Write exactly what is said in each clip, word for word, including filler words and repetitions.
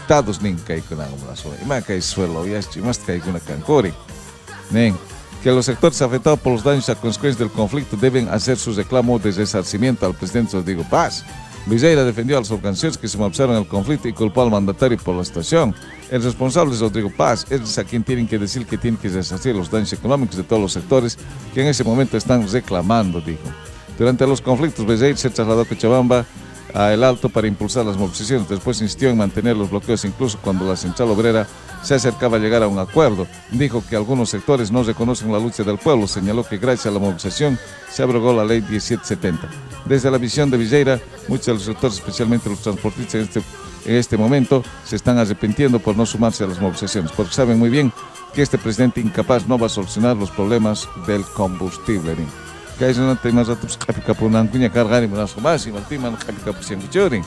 afectados nin kay kuna so ima kay suelo yas chimas kay kuna kankori nen que los sectores afectados por los daños a consecuencia del conflicto deben hacer sus reclamos de resarcimiento al presidente Rodrigo Paz. Viseira defendió a los organizaciones que se mobilizaron en el conflicto y culpó al mandatario por la situación. El responsable es Rodrigo Paz, es a quien tienen que decir que tienen que resarcir los daños económicos de todos los sectores que en ese momento están reclamando, dijo. Durante los conflictos, Viseira se trasladó a Cochabamba a El Alto para impulsar las movilizaciones. Después insistió en mantener los bloqueos incluso cuando la central obrera se acercaba a llegar a un acuerdo. Dijo que algunos sectores no reconocen la lucha del pueblo. Señaló que gracias a la movilización se abrogó la ley diecisiete setenta. Desde la visión de Viseira, muchos de los sectores, especialmente los transportistas en este, en este momento, se están arrepintiendo por no sumarse a las movilizaciones, porque saben muy bien que este presidente incapaz no va a solucionar los problemas del combustible. Que es una tema de los capitanes que cargar y más más y Martín capitanes.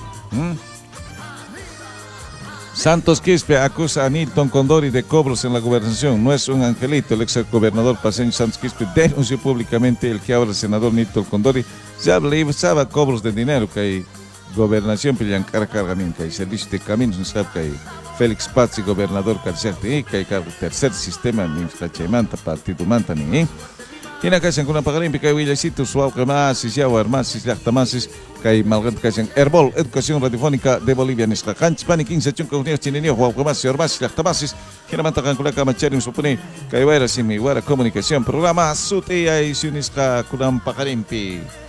Santos Quispe acusa a Nilton Condori de cobros en la gobernación. No es un angelito. El ex gobernador paseño Santos Quispe denunció públicamente el que ahora el senador Nilton Condori ya le usaba cobros de dinero que hay gobernación pillan cargamin que hay servicio de caminos no sabe que hay Félix Pazzi gobernador carcerte que hay tercer sistema administrativo manta partido manta ni Kina kasyang kunang pagalimpik kay William Sito, suaw ka masis, yaw armasis, yaktamasis, kay malgant kasyang Herbol, Educación Radiofónica de Bolivia, Nisla Canch, Paniking, sa tiyong kauniyas, chininyo, huaw ka masis, armasis, yaktamasis, kinamantakan kula ka macharing supuni, kay Waira Simi, Wara Komunikasyon, programa, suti ay sinis ka kunang pakalimpi.